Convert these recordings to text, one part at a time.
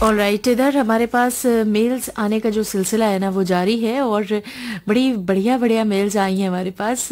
Alright, इधर हमारे पास mails आने का जो सिलसिला है ना वो जारी है और बड़ी बढ़िया बढ़िया मेल्स आई हैं हमारे पास।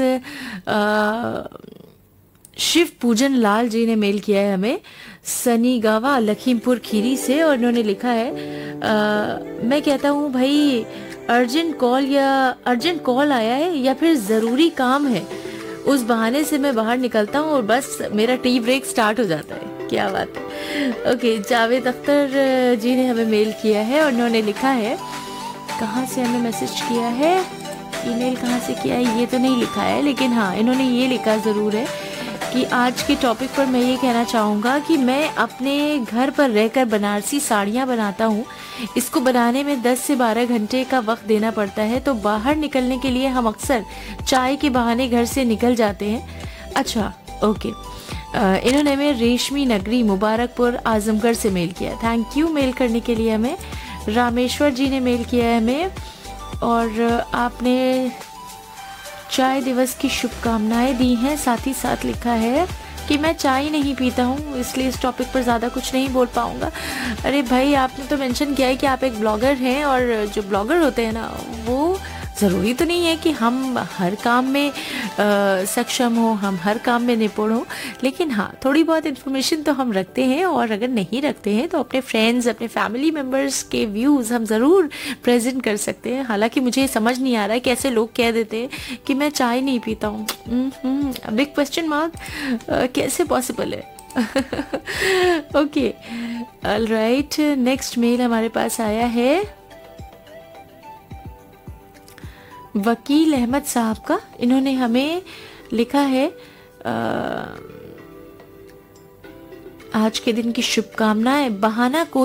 शिव पूजन लाल जी ने मेल किया है हमें सनीगावा लखीमपुर खीरी से, और इन्होंने लिखा है मैं कहता हूँ भाई अर्जेंट कॉल आया है या फिर ज़रूरी काम है, उस बहाने से मैं बाहर निकलता हूँ और बस मेरा टी ब्रेक स्टार्ट हो जाता है। क्या बात है। ओके, जावेद अख्तर जी ने हमें मेल किया है और इन्होंने लिखा है, कहाँ से हमें मैसेज किया है, ईमेल कहाँ से किया है ये तो नहीं लिखा है, लेकिन हाँ इन्होंने ये लिखा ज़रूर है कि आज के टॉपिक पर मैं ये कहना चाहूँगा कि मैं अपने घर पर रहकर बनारसी साड़ियाँ बनाता हूँ। इसको बनाने में 10 से 12 घंटे का वक्त देना पड़ता है, तो बाहर निकलने के लिए हम अक्सर चाय के बहाने घर से निकल जाते हैं। अच्छा, ओके। इन्होंने हमें रेशमी नगरी मुबारकपुर आजमगढ़ से मेल किया। थैंक यू मेल करने के लिए हमें। रामेश्वर जी ने मेल किया है हमें और आपने चाय दिवस की शुभकामनाएं दी हैं। साथ ही साथ लिखा है कि मैं चाय नहीं पीता हूँ इसलिए इस टॉपिक पर ज़्यादा कुछ नहीं बोल पाऊँगा। अरे भाई, आपने तो मेंशन किया है कि आप एक ब्लॉगर हैं, और जो ब्लॉगर होते हैं ना वो ज़रूरी तो नहीं है कि हम हर काम में सक्षम हो, हम हर काम में निपुण हो, लेकिन हाँ थोड़ी बहुत इन्फॉर्मेशन तो हम रखते हैं, और अगर नहीं रखते हैं तो अपने फ्रेंड्स अपने फैमिली मेम्बर्स के व्यूज़ हम ज़रूर प्रेजेंट कर सकते हैं। हालांकि मुझे ये समझ नहीं आ रहा है कैसे लोग कह देते हैं कि मैं चाय नहीं पीता हूँ। बिग क्वेश्चन मार्क, कैसे पॉसिबल है। ओके, ऑलराइट, नेक्स्ट मेल हमारे पास आया है वकील अहमद साहब का। इन्होंने हमें लिखा है आज के दिन की शुभकामनाएं, बहाना कोई